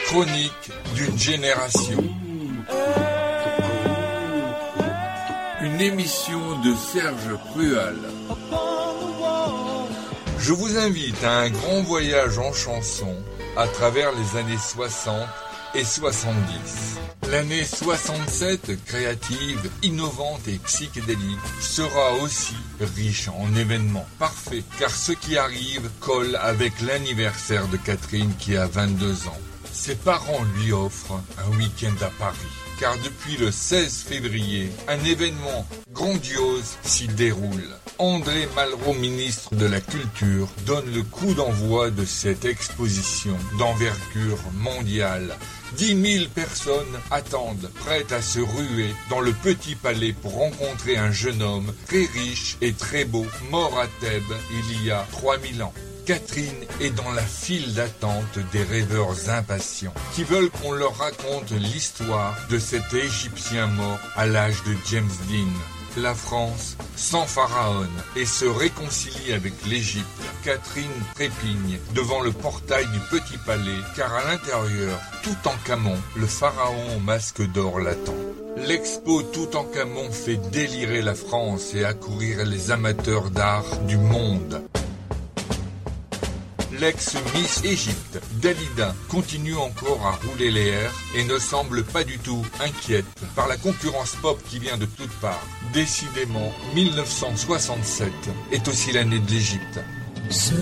Chronique d'une génération. Une émission de Serge Crual. Je vous invite à un grand voyage en chanson à travers les années 60 et 70. L'année 67, créative, innovante et psychédélique, sera aussi riche en événements. Parfait, car ce qui arrive colle avec l'anniversaire de Catherine qui a 22 ans. Ses parents lui offrent un week-end à Paris, car depuis le 16 février, un événement grandiose s'y déroule. André Malraux, ministre de la Culture, donne le coup d'envoi de cette exposition d'envergure mondiale. 10 000 personnes attendent, prêtes à se ruer dans le Petit Palais pour rencontrer un jeune homme très riche et très beau, mort à Thèbes il y a 3000 ans. Catherine est dans la file d'attente des rêveurs impatients qui veulent qu'on leur raconte l'histoire de cet Égyptien mort à l'âge de James Dean. La France sans pharaon et se réconcilie avec l'Égypte. Catherine trépigne devant le portail du Petit Palais car à l'intérieur, Toutankhamon, le pharaon au masque d'or l'attend. L'expo Toutankhamon fait délirer la France et accourir les amateurs d'art du monde. L'ex-Miss Égypte, Dalida, continue encore à rouler les airs et ne semble pas du tout inquiète par la concurrence pop qui vient de toutes parts. Décidément, 1967 est aussi l'année de l'Égypte.